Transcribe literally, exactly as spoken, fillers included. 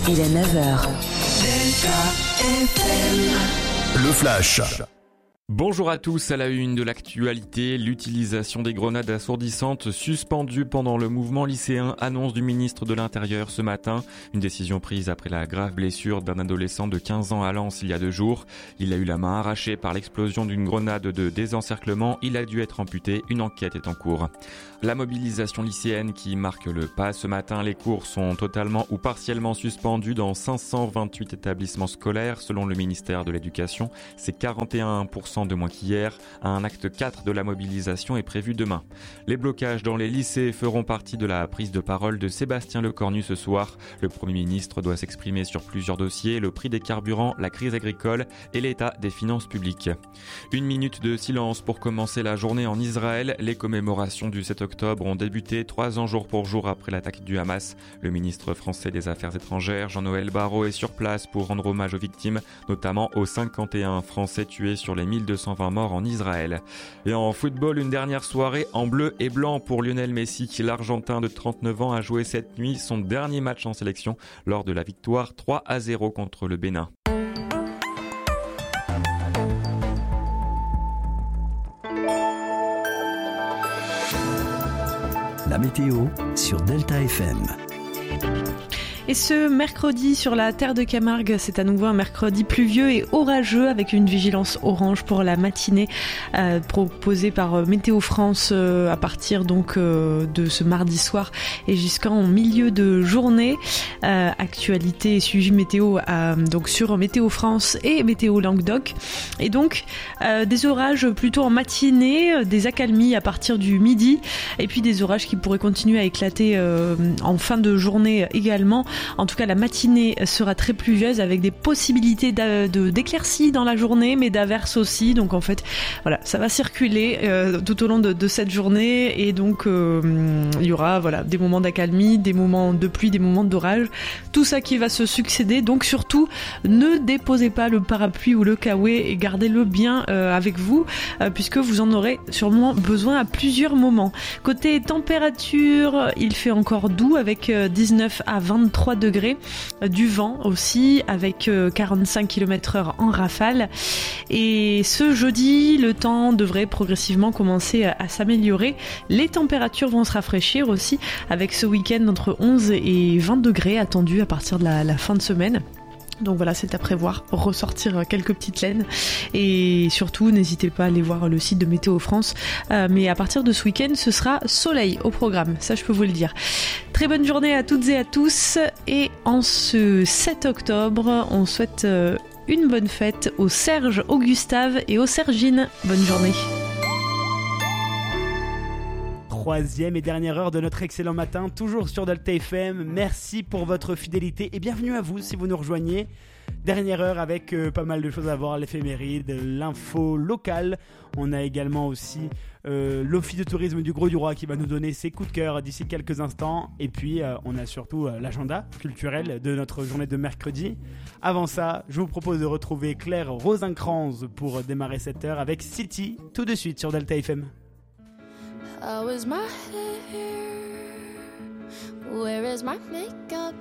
Il est neuf heures. Le Flash. Bonjour à tous, à la une de l'actualité, l'utilisation des grenades assourdissantes suspendue pendant le mouvement lycéen, annonce du ministre de l'Intérieur ce matin. Une décision prise après la grave blessure d'un adolescent de quinze ans à Lens il y a deux jours. Il a eu la main arrachée par l'explosion d'une grenade de désencerclement. Il a dû être amputé. Une enquête est en cours. La mobilisation lycéenne qui marque le pas ce matin. Les cours sont totalement ou partiellement suspendus dans cinq cent vingt-huit établissements scolaires. Selon le ministère de l'Éducation, c'est quarante et un pour cent de moins qu'hier. Un acte quatre de la mobilisation est prévu demain. Les blocages dans les lycées feront partie de la prise de parole de Sébastien Lecornu ce soir. Le Premier ministre doit s'exprimer sur plusieurs dossiers, le prix des carburants, la crise agricole et l'état des finances publiques. Une minute de silence pour commencer la journée en Israël. Les commémorations du sept octobre ont débuté trois ans jour pour jour après l'attaque du Hamas. Le ministre français des Affaires étrangères, Jean-Noël Barrot, est sur place pour rendre hommage aux victimes, notamment aux cinquante et un Français tués sur les mille deux cent vingt morts en Israël. Et en football, une dernière soirée en bleu et blanc pour Lionel Messi. L'Argentin de trente-neuf ans a joué cette nuit son dernier match en sélection lors de la victoire trois à zéro contre le Bénin. La météo sur Delta F M. Et ce mercredi sur la terre de Camargue, c'est à nouveau un mercredi pluvieux et orageux avec une vigilance orange pour la matinée euh, proposée par Météo France euh, à partir donc euh, de ce mardi soir et jusqu'en milieu de journée. Euh, actualité et suivi météo euh, donc sur Météo France et Météo Languedoc. Et donc euh, des orages plutôt en matinée, des accalmies à partir du midi et puis des orages qui pourraient continuer à éclater euh, en fin de journée également. En tout cas, la matinée sera très pluvieuse avec des possibilités de, de, d'éclaircies dans la journée, mais d'averses aussi. Donc en fait, voilà, ça va circuler euh, tout au long de, de cette journée et donc euh, il y aura voilà des moments d'accalmie, des moments de pluie, des moments d'orage, tout ça qui va se succéder. Donc surtout, ne déposez pas le parapluie ou le kawaii et gardez-le bien euh, avec vous euh, puisque vous en aurez sûrement besoin à plusieurs moments. Côté température, il fait encore doux avec euh, dix-neuf à vingt-trois degrés, du vent aussi avec quarante-cinq kilomètres heure en rafale et ce jeudi le temps devrait progressivement commencer à s'améliorer, les températures vont se rafraîchir aussi avec ce week-end entre onze et vingt degrés attendus à partir de la, la fin de semaine. Donc voilà, c'est à prévoir, ressortir quelques petites laines et surtout n'hésitez pas à aller voir le site de Météo France, euh, mais à partir de ce week-end ce sera soleil au programme, ça je peux vous le dire. Très bonne journée à toutes et à tous et en ce sept octobre on souhaite euh, une bonne fête aux Serge, aux Gustave et aux Sergine. Bonne journée. Troisième et dernière heure de notre excellent matin, toujours sur Delta F M. Merci pour votre fidélité et bienvenue à vous si vous nous rejoignez. Dernière heure avec euh, pas mal de choses à voir, l'éphéméride, l'info locale. On a également aussi euh, l'office de tourisme du Gros-du-Roi qui va nous donner ses coups de cœur d'ici quelques instants. Et puis euh, on a surtout euh, l'agenda culturel de notre journée de mercredi. Avant ça, je vous propose de retrouver Claire Rosencrantz pour démarrer cette heure avec City tout de suite sur Delta F M. How is my hair? Where is my makeup?